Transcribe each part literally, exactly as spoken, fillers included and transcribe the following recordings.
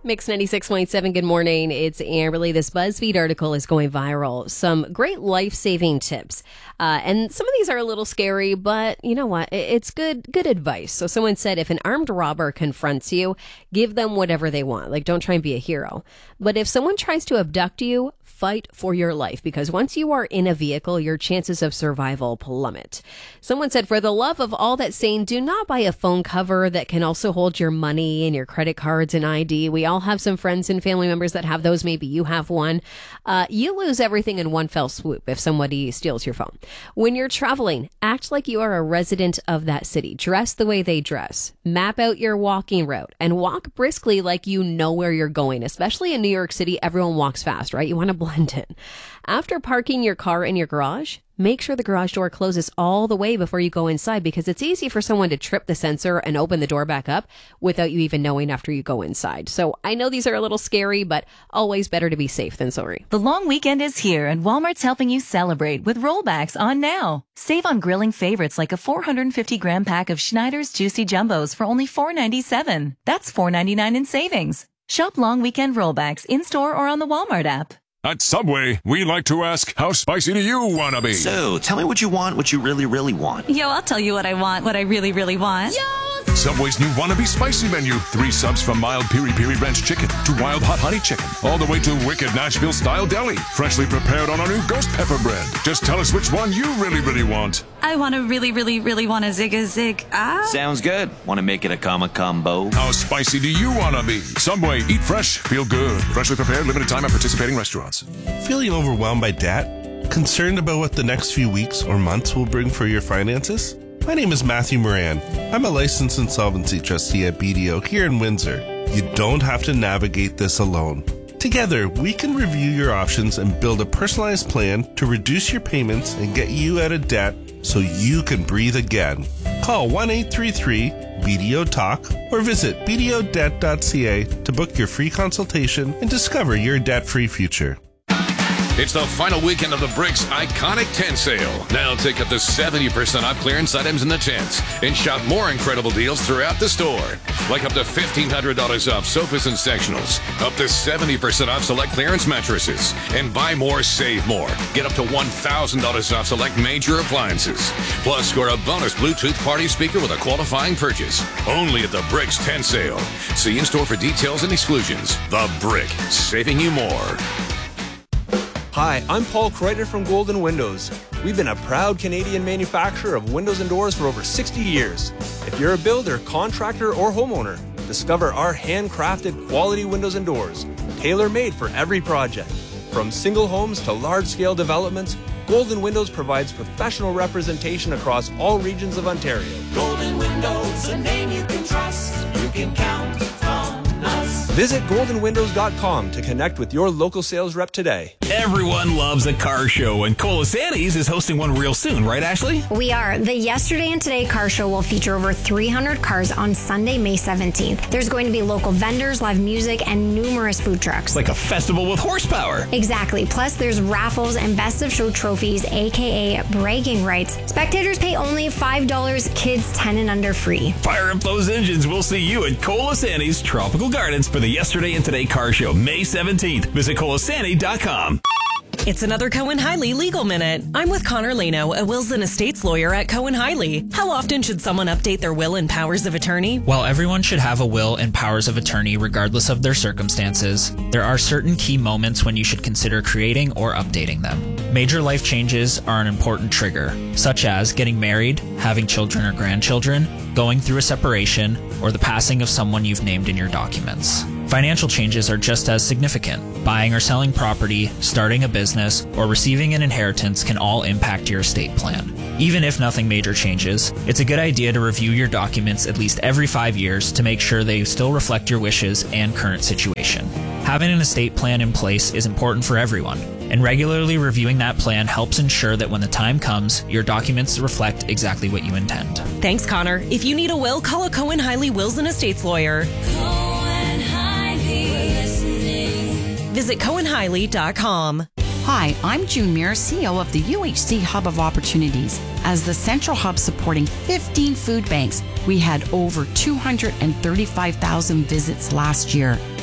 Mix ninety-six point seven, good morning. It's Amberly. This BuzzFeed article is going viral. Some great life-saving tips. Uh, and some of these are a little scary, but you know what? It's good good advice. So someone said, if an armed robber confronts you, give them whatever they want. Like, don't try and be a hero. But if someone tries to abduct you, fight for your life, because once you are in a vehicle, your chances of survival plummet. Someone said, for the love of all that's sane, do not buy a phone cover that can also hold your money and your credit cards and I D. We all have some friends and family members that have those. Maybe you have one. Uh, you lose everything in one fell swoop if somebody steals your phone. When you're traveling, act like you are a resident of that city. Dress the way they dress. Map out your walking route and walk briskly like you know where you're going. Especially in New York City, everyone walks fast, right? You want to blend in. After parking your car in your garage, make sure the garage door closes all the way before you go inside, because it's easy for someone to trip the sensor and open the door back up without you even knowing after you go inside. So I know these are a little scary, but always better to be safe than sorry. The long weekend is here, and Walmart's helping you celebrate with rollbacks on now. Save on grilling favorites like a four hundred fifty gram pack of Schneider's Juicy Jumbos for only four ninety-seven. That's four ninety-nine in savings. Shop long weekend rollbacks in-store or on the Walmart app. At Subway, we like to ask, how spicy do you want to be? So, tell me what you want, what you really, really want. Yo, I'll tell you what I want, what I really, really want. Yo! Subway's new Wannabe Spicy menu. Three subs from mild Piri Piri Ranch Chicken to wild hot honey chicken, all the way to wicked Nashville-style deli, freshly prepared on our new ghost pepper bread. Just tell us which one you really, really want. I want to really, really, really want a zig a zig. Ah. Sounds good. Want to make it a comma combo? How spicy do you want to be? Subway, eat fresh, feel good. Freshly prepared, limited time at participating restaurants. Feeling overwhelmed by debt? Concerned about what the next few weeks or months will bring for your finances? My name is Matthew Moran. I'm a licensed insolvency trustee at B D O here in Windsor. You don't have to navigate this alone. Together, we can review your options and build a personalized plan to reduce your payments and get you out of debt so you can breathe again. Call one eight three three B D O talk or visit b d o debt dot c a to book your free consultation and discover your debt-free future. It's the final weekend of the Bricks Iconic Tent Sale. Now take up to seventy percent off clearance items in the tents and shop more incredible deals throughout the store. Like up to fifteen hundred dollars off sofas and sectionals, up to seventy percent off select clearance mattresses, and buy more, save more. Get up to one thousand dollars off select major appliances. Plus, score a bonus Bluetooth party speaker with a qualifying purchase. Only at the Bricks Tent Sale. See in-store for details and exclusions. The Brick, saving you more. Hi, I'm Paul Kreuter from Golden Windows. We've been a proud Canadian manufacturer of windows and doors for over sixty years. If you're a builder, contractor, or homeowner, discover our handcrafted quality windows and doors, tailor-made for every project. From single homes to large-scale developments, Golden Windows provides professional representation across all regions of Ontario. Golden Windows, a name you can trust. You can count on us. Visit golden windows dot com to connect with your local sales rep today. Everyone loves a car show, and Colasantes is hosting one real soon, right, Ashley? We are. The Yesterday and Today car show will feature over three hundred cars on Sunday, May seventeenth. There's going to be local vendors, live music, and numerous food trucks. Like a festival with horsepower. Exactly. Plus, there's raffles and best of show trophies, aka bragging rights. Spectators pay only five dollars, kids ten and under free. Fire up those engines. We'll see you at Colasantes Tropical Gardens for the Yesterday and Today car show, May seventeenth. Visit Colasanti dot com. It's another Cohen Hiley Legal Minute. I'm with Connor Leno, a wills and estates lawyer at Cohen Hiley. How often should someone update their will and powers of attorney? While everyone should have a will and powers of attorney regardless of their circumstances, there are certain key moments when you should consider creating or updating them. Major life changes are an important trigger, such as getting married, having children or grandchildren, going through a separation, or the passing of someone you've named in your documents. Financial changes are just as significant. Buying or selling property, starting a business, or receiving an inheritance can all impact your estate plan. Even if nothing major changes, it's a good idea to review your documents at least every five years to make sure they still reflect your wishes and current situation. Having an estate plan in place is important for everyone, and regularly reviewing that plan helps ensure that when the time comes, your documents reflect exactly what you intend. Thanks, Connor. If you need a will, call a Cohen Hiley Wills and Estates lawyer. Visit Cohen Hiley dot com. Hi, I'm June Muir, C E O of the U H C Hub of Opportunities. As the central hub supporting fifteen food banks, we had over two hundred thirty-five thousand visits last year.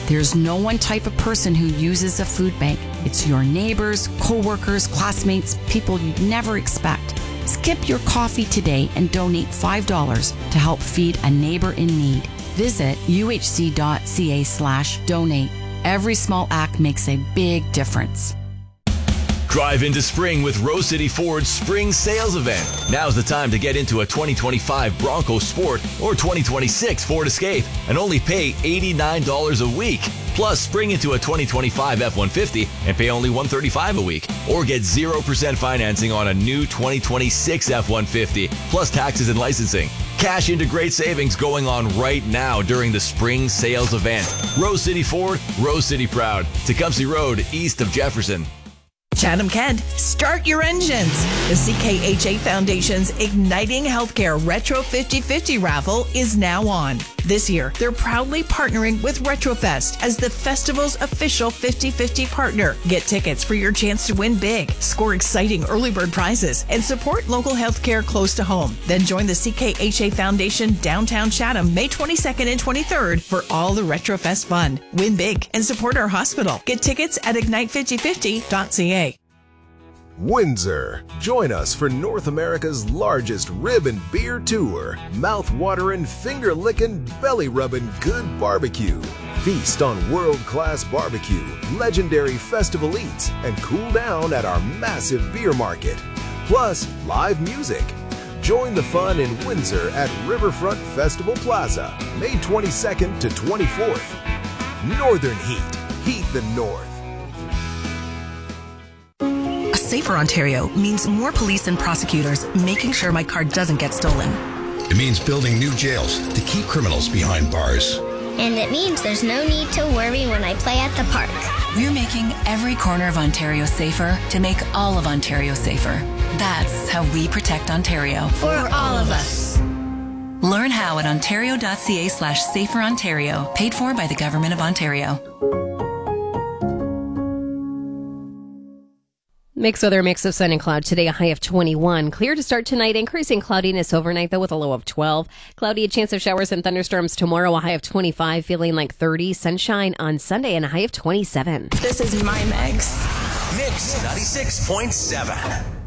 There's no one type of person who uses a food bank. It's your neighbors, co-workers, classmates, people you'd never expect. Skip your coffee today and donate five dollars to help feed a neighbor in need. Visit uhc.ca slash donate. Every small act makes a big difference. Drive into spring with Rose City Ford's Spring Sales Event. Now's the time to get into a twenty twenty-five Bronco Sport or twenty twenty-six Ford Escape and only pay eighty-nine dollars a week. Plus, spring into a twenty twenty-five F one fifty and pay only one hundred thirty-five dollars a week. Or get zero percent financing on a new twenty twenty-six F one fifty, plus taxes and licensing. Cash into great savings going on right now during the Spring Sales Event. Rose City Ford, Rose City proud. Tecumseh Road, east of Jefferson. Chatham-Kent, start your engines. The C K H A Foundation's Igniting Healthcare Retro fifty fifty raffle is now on. This year, they're proudly partnering with Retrofest as the festival's official fifty fifty partner. Get tickets for your chance to win big, score exciting early bird prizes, and support local healthcare close to home. Then join the C K H A Foundation downtown Chatham May twenty-second and twenty-third for all the Retrofest fun. Win big and support our hospital. Get tickets at ignite fifty fifty dot c a. Windsor. Join us for North America's largest rib and beer tour. Mouth-watering, finger-licking, belly-rubbing good barbecue. Feast on world-class barbecue, legendary festival eats, and cool down at our massive beer market. Plus, live music. Join the fun in Windsor at Riverfront Festival Plaza, May twenty-second to twenty-fourth. Northern Heat. Heat the North. A safer Ontario means more police and prosecutors making sure my car doesn't get stolen. It means building new jails to keep criminals behind bars. And it means there's no need to worry when I play at the park. We're making every corner of Ontario safer to make all of Ontario safer. That's how we protect Ontario. For all of us. Learn how at ontario.ca slash safer Ontario. Paid for by the Government of Ontario. Mixed weather, mix of sun and cloud. Today, a high of twenty-one. Clear to start tonight. Increasing cloudiness overnight, though, with a low of twelve. Cloudy, a chance of showers and thunderstorms tomorrow. A high of twenty-five, feeling like thirty. Sunshine on Sunday and a high of twenty-seven. This is my mix. Mix ninety-six point seven.